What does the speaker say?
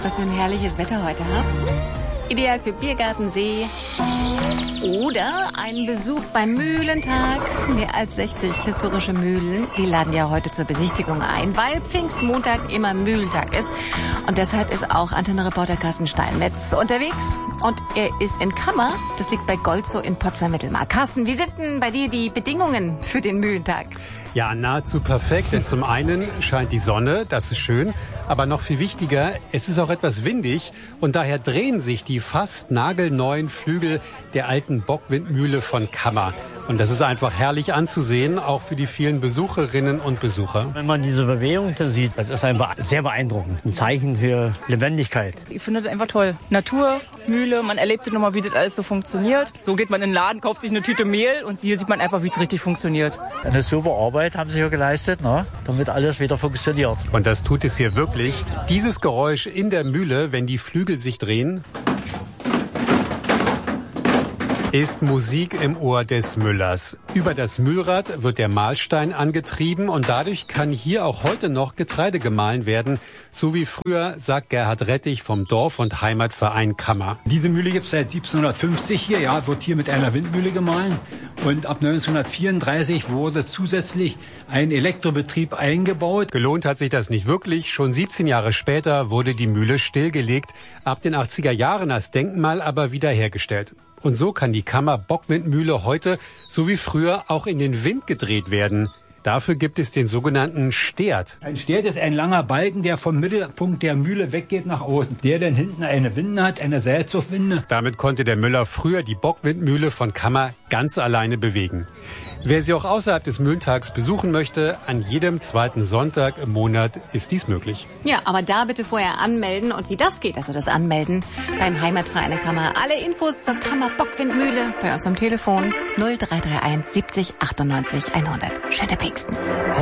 Was für ein herrliches Wetter heute, ha? Ideal für Biergarten, See oder einen Besuch beim Mühlentag. Mehr als 60 historische Mühlen, die laden ja heute zur Besichtigung ein, weil Pfingstmontag immer Mühlentag ist. Und deshalb ist auch Antenne-Reporter Carsten Steinmetz unterwegs. Und er ist in Kammer, das liegt bei Golzow in Potsdam-Mittelmark. Carsten, wie sind denn bei dir die Bedingungen für den Mühlentag? Ja, nahezu perfekt, denn zum einen scheint die Sonne, das ist schön, aber noch viel wichtiger, es ist auch etwas windig und daher drehen sich die fast nagelneuen Flügel der alten Bockwindmühle von Kammer. Und das ist einfach herrlich anzusehen, auch für die vielen Besucherinnen und Besucher. Wenn man diese Bewegung dann sieht, das ist einfach sehr beeindruckend. Ein Zeichen für Lebendigkeit. Ich finde das einfach toll. Natur, Mühle, man erlebt nochmal, wie das alles so funktioniert. So geht man in den Laden, kauft sich eine Tüte Mehl und hier sieht man einfach, wie es richtig funktioniert. Eine super Arbeit haben sie hier geleistet, ne? Damit alles wieder funktioniert. Und das tut es hier wirklich. Dieses Geräusch in der Mühle, wenn die Flügel sich drehen, ist Musik im Ohr des Müllers. Über das Mühlrad wird der Mahlstein angetrieben und dadurch kann hier auch heute noch Getreide gemahlen werden, so wie früher, sagt Gerhard Rettich vom Dorf- und Heimatverein Kammer. Diese Mühle gibt es seit 1750 hier, ja, wird hier mit einer Windmühle gemahlen und ab 1934 wurde zusätzlich ein Elektrobetrieb eingebaut. Gelohnt hat sich das nicht wirklich. Schon 17 Jahre später wurde die Mühle stillgelegt, ab den 80er Jahren als Denkmal aber wiederhergestellt. Und so kann die Kammer-Bockwindmühle heute, so wie früher, auch in den Wind gedreht werden. Dafür gibt es den sogenannten Stert. Ein Stert ist ein langer Balken, der vom Mittelpunkt der Mühle weggeht nach außen. Der dann hinten eine Winde hat, eine Seilzugwinde. Damit konnte der Müller früher die Bockwindmühle von Kammer ganz alleine bewegen. Wer sie auch außerhalb des Mühlentags besuchen möchte, an jedem zweiten Sonntag im Monat ist dies möglich. Ja, aber da bitte vorher anmelden. Und wie das geht, also das Anmelden beim Heimatverein der Kammer. Alle Infos zur Kammer-Bockwindmühle bei uns am Telefon 0331 70 98 100. Schöne Pfingsten.